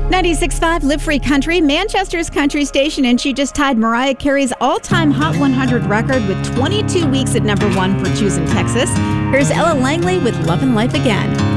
96.5 Live Free Country, Manchester's country station, and she just tied Mariah Carey's all-time Hot 100 record with 22 weeks at number one for Choosing Texas. Here's Ella Langley with Love and Life Again.